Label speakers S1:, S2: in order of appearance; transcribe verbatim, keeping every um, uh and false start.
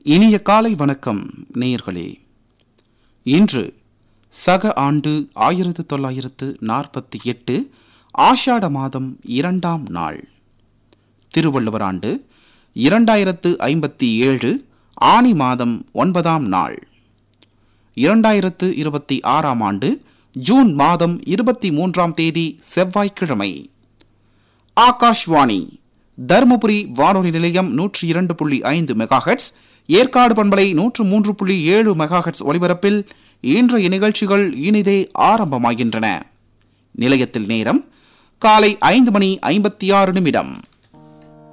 S1: இனிய காலை வணக்கம் நேயர்களே. இன்று சக ஆண்டு ஆயிரத்து தொள்ளாயிரத்து நாற்பத்தி எட்டு ஆஷாட மாதம் இரண்டாம் நாள், திருவள்ளுவர் ஆண்டு இரண்டாயிரத்து ஐம்பத்தி ஏழு ஆனி மாதம் ஒன்பதாம் நாள், இரண்டாயிரத்து இருபத்தி ஆறாம் ஆண்டு ஜூன் மாதம் இருபத்தி மூன்றாம் தேதி செவ்வாய்க்கிழமை. ஆகாஷ்வாணி தருமபுரி வானொலி நிலையம் நூற்றி இரண்டு புள்ளி ஐந்து மெகாஹெட்ஸ், ஏற்காடு பண்பலை நூற்று மூன்று புள்ளி ஏழு மெகாஹெட்ஸ் ஒலிபரப்பில் இன்றைய நிகழ்ச்சிகள் இனிதே ஆரம்பமாகின்றன. நிலையத்தில் நேரம் காலை ஐந்து மணி ஐம்பத்தி ஆறு நிமிடம்.